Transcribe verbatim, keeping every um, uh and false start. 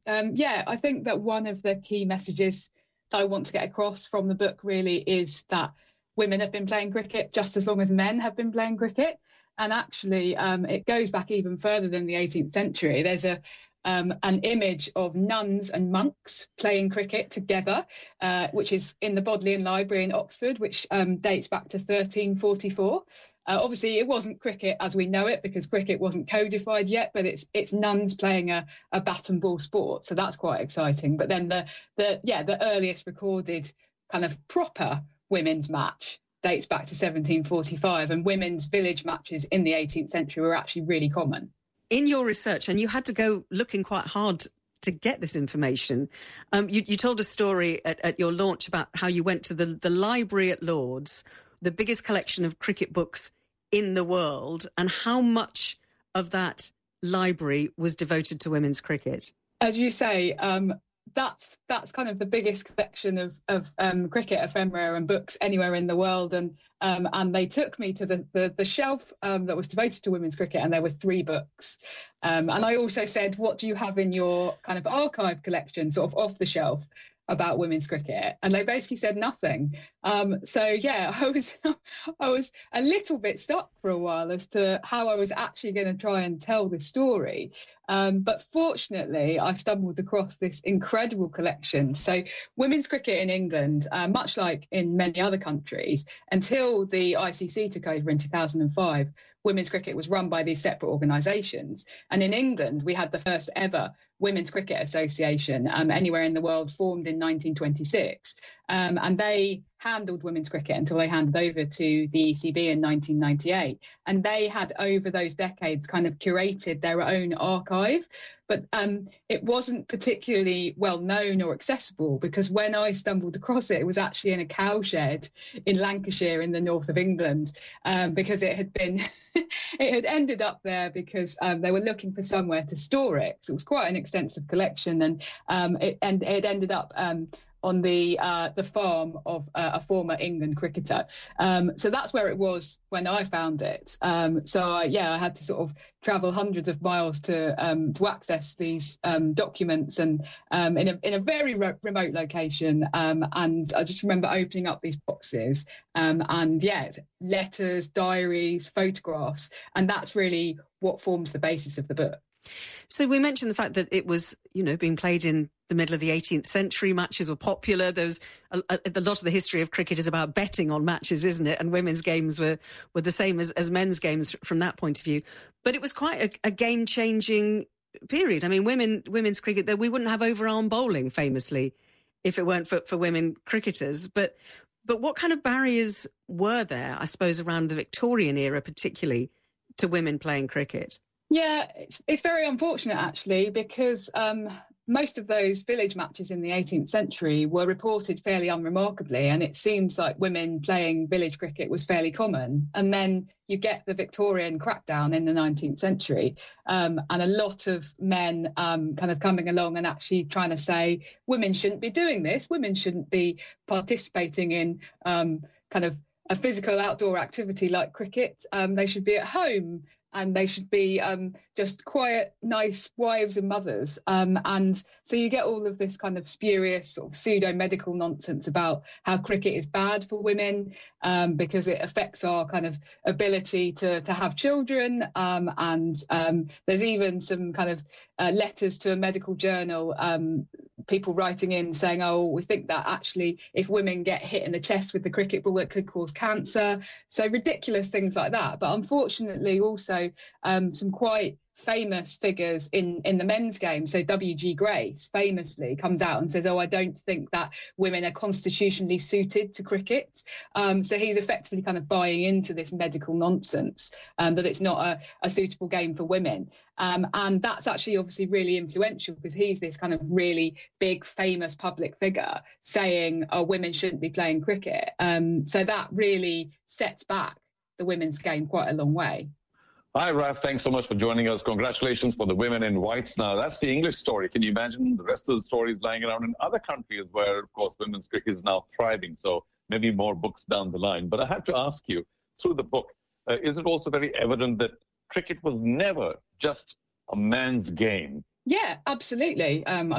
Um, yeah, I think that one of the key messages that I want to get across from the book really is that women have been playing cricket just as long as men have been playing cricket. And actually, um, it goes back even further than the eighteenth century. There's a um, an image of nuns and monks playing cricket together, uh, which is in the Bodleian Library in Oxford, which um, dates back to thirteen forty-four. Uh, obviously, it wasn't cricket as we know it because cricket wasn't codified yet, but it's it's nuns playing a, a bat and ball sport, so that's quite exciting. But then the the yeah the earliest recorded kind of proper women's match dates back to seventeen forty-five, and women's village matches in the eighteenth century were actually really common. In your research, and you had to go looking quite hard to get this information, um, you, you told a story at, at your launch about how you went to the, the library at Lord's, the biggest collection of cricket books in the world, and how much of that library was devoted to women's cricket. As you say, um, that's that's kind of the biggest collection of of um, cricket ephemera and books anywhere in the world, and um, and they took me to the the, the shelf um, that was devoted to women's cricket, and there were three books. Um, and I also said, "What do you have in your kind of archive collection, sort of off the shelf, about women's cricket?" And they basically said nothing. Um, so yeah, I was I was a little bit stuck for a while as to how I was actually going to try and tell this story. Um, but fortunately, I stumbled across this incredible collection. So women's cricket in England, uh, much like in many other countries, until the I C C took over in two thousand five, women's cricket was run by these separate organisations. And in England, we had the first ever Women's Cricket Association um, anywhere in the world, formed in nineteen twenty-six. Um, and they handled women's cricket until they handed over to the E C B in nineteen ninety-eight. And they had, over those decades, kind of curated their own archive. But um, it wasn't particularly well known or accessible, because when I stumbled across it, it was actually in a cowshed in Lancashire in the north of England, um, because it had been, it had ended up there because um, they were looking for somewhere to store it. So it was quite an extensive collection, and um, it, and it ended up um, on the uh, the farm of uh, a former England cricketer. Um, so that's where it was when I found it. Um, so uh, yeah, I had to sort of travel hundreds of miles to um, to access these um, documents, and um, in a in a very re- remote location. Um, and I just remember opening up these boxes, um, and yeah, letters, diaries, photographs, and that's really what forms the basis of the book. So we mentioned the fact that it was, you know, being played in the middle of the eighteenth century. Matches were popular. There was a, a, a lot of the history of cricket is about betting on matches, isn't it? And women's games were, were the same as, as men's games from that point of view. But it was quite a, a game-changing period. I mean, women women's cricket, we wouldn't have overarm bowling, famously, if it weren't for, for women cricketers. But but what kind of barriers were there, I suppose, around the Victorian era, particularly, to women playing cricket? Yeah, it's, it's very unfortunate, actually, because um, most of those village matches in the eighteenth century were reported fairly unremarkably, and it seems like women playing village cricket was fairly common. And then you get the Victorian crackdown in the nineteenth century, um, and a lot of men um, kind of coming along and actually trying to say, women shouldn't be doing this, women shouldn't be participating in um, kind of a physical outdoor activity like cricket. Um, they should be at home, and they should be um, just quiet, nice wives and mothers. Um, and so you get all of this kind of spurious sort of pseudo-medical nonsense about how cricket is bad for women um, because it affects our kind of ability to, to have children. Um, and um, there's even some kind of uh, letters to a medical journal, um, people writing in saying, oh, we think that actually if women get hit in the chest with the cricket ball, it could cause cancer. So ridiculous things like that. But unfortunately, also um, some quite famous figures in, in the men's game. So W G Grace famously comes out and says, oh, I don't think that women are constitutionally suited to cricket. Um, so he's effectively kind of buying into this medical nonsense, um, that it's not a, a suitable game for women. Um, and that's actually obviously really influential, because he's this kind of really big, famous public figure saying, oh, women shouldn't be playing cricket. Um, so that really sets back the women's game quite a long way. Hi, Raf. Thanks so much for joining us. Congratulations for the women in whites. Now, that's the English story. Can you imagine the rest of the stories lying around in other countries where, of course, women's cricket is now thriving? So maybe more books down the line. But I have to ask you, through the book, uh, is it also very evident that cricket was never just a man's game? Yeah, absolutely. Um,